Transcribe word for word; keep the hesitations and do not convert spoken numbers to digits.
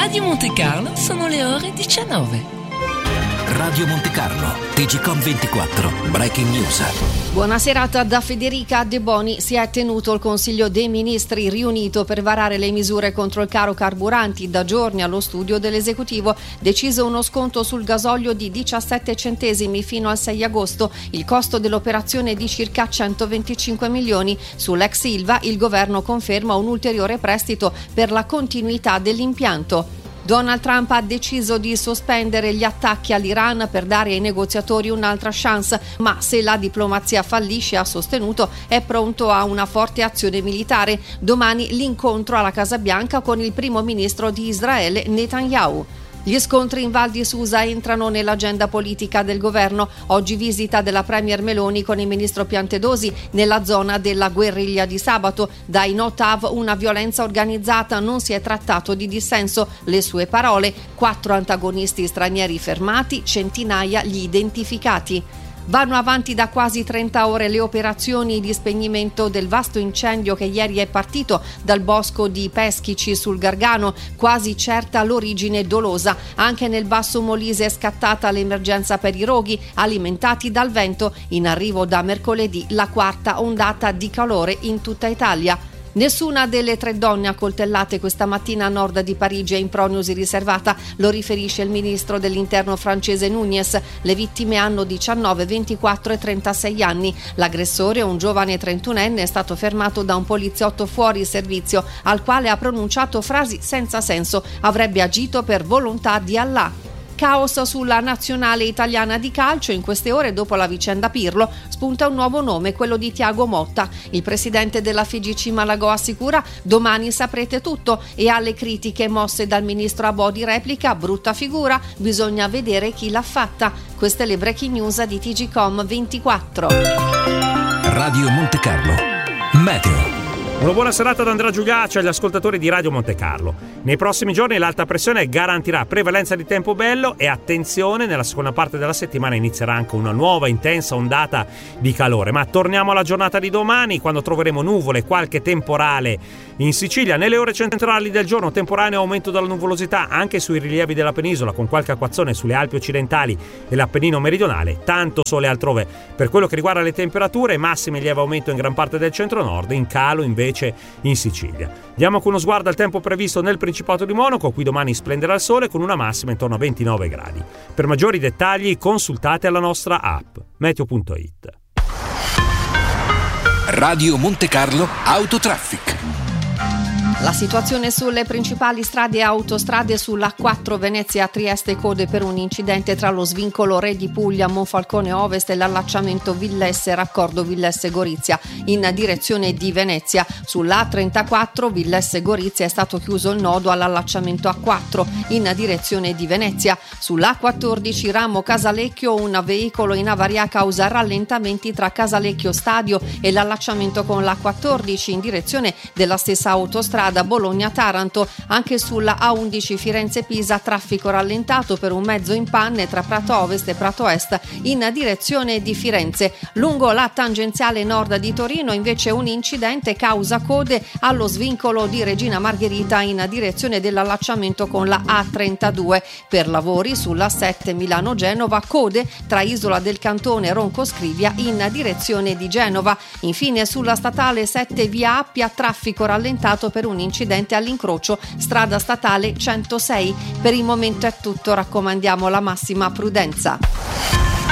Radio Monte Carlo sono le ore diciannove. Radio Monte Carlo, T G Com ventiquattro, Breaking News. Buona serata da Federica De Boni. Si è tenuto il Consiglio dei Ministri riunito per varare le misure contro il caro carburanti. Da giorni allo studio dell'esecutivo deciso uno sconto sul gasolio di diciassette centesimi fino al sei agosto. Il costo dell'operazione è di circa centoventicinque milioni. Sull'ex Ilva il governo conferma un ulteriore prestito per la continuità dell'impianto. Donald Trump ha deciso di sospendere gli attacchi all'Iran per dare ai negoziatori un'altra chance, ma se la diplomazia fallisce, ha sostenuto, è pronto a una forte azione militare. Domani l'incontro alla Casa Bianca con il primo ministro di Israele Netanyahu. Gli scontri in Val di Susa entrano nell'agenda politica del governo. Oggi visita della premier Meloni con il ministro Piantedosi nella zona della guerriglia di Sabato. Dai no T A V una violenza organizzata, non si è trattato di dissenso. Le sue parole: quattro antagonisti stranieri fermati, centinaia gli identificati. Vanno avanti da quasi trenta ore le operazioni di spegnimento del vasto incendio che ieri è partito dal bosco di Peschici sul Gargano, quasi certa l'origine dolosa. Anche nel Basso Molise è scattata l'emergenza per i roghi alimentati dal vento. In arrivo da mercoledì la quarta ondata di calore in tutta Italia. Nessuna delle tre donne accoltellate questa mattina a nord di Parigi è in prognosi riservata, lo riferisce il ministro dell'interno francese Nunez. Le vittime hanno diciannove, ventiquattro e trentasei anni. L'aggressore, un giovane trentunenne, è stato fermato da un poliziotto fuori servizio, al quale ha pronunciato frasi senza senso. Avrebbe agito per volontà di Allah. Caos sulla nazionale italiana di calcio. In queste ore, dopo la vicenda Pirlo, spunta un nuovo nome, quello di Thiago Motta. Il presidente della F I G C Malagò assicura: domani saprete tutto, e alle critiche mosse dal ministro Abodi replica: brutta figura, bisogna vedere chi l'ha fatta. Queste le breaking news di T G Com ventiquattro. Radio Monte Carlo, meteo. Una buona serata da Andrea Giuliacci agli ascoltatori di Radio Monte Carlo. Nei prossimi giorni l'alta pressione garantirà prevalenza di tempo bello e attenzione, nella seconda parte della settimana inizierà anche una nuova intensa ondata di calore. Ma torniamo alla giornata di domani, quando troveremo nuvole e qualche temporale in Sicilia. Nelle ore centrali del giorno temporaneo aumento della nuvolosità anche sui rilievi della penisola, con qualche acquazzone sulle Alpi occidentali e l'Appennino meridionale, tanto sole altrove. Per quello che riguarda le temperature, massime lieve aumento in gran parte del centro-nord, in calo invece in Sicilia. Diamo con uno sguardo al tempo previsto nel Principato di Monaco. Qui domani splenderà il sole con una massima intorno a ventinove gradi. Per maggiori dettagli consultate la nostra app meteo punto it. Radio Monte Carlo Autotraffic. La situazione sulle principali strade e autostrade: sulla A quattro Venezia-Trieste code per un incidente tra lo svincolo Re di Puglia, Monfalcone Ovest e l'allacciamento Villesse raccordo Villesse-Gorizia in direzione di Venezia. Sulla A trentaquattro Villesse-Gorizia è stato chiuso il nodo all'allacciamento A quattro in direzione di Venezia. Sulla A quattordici Ramo Casalecchio un veicolo in avaria causa rallentamenti tra Casalecchio Stadio e l'allacciamento con l'A quattordici in direzione della stessa autostrada Bologna-Taranto. Anche sulla A undici Firenze-Pisa traffico rallentato per un mezzo in panne tra Prato Ovest e Prato Est in direzione di Firenze. Lungo la tangenziale nord di Torino invece un incidente causa code allo svincolo di Regina Margherita in direzione dell'allacciamento con la A trentadue. Per lavori sulla sette Milano-Genova code tra Isola del Cantone e Ronco Scrivia in direzione di Genova. Infine sulla statale sette via Appia traffico rallentato per un incidente all'incrocio strada statale centosei. Per il momento è tutto, raccomandiamo la massima prudenza.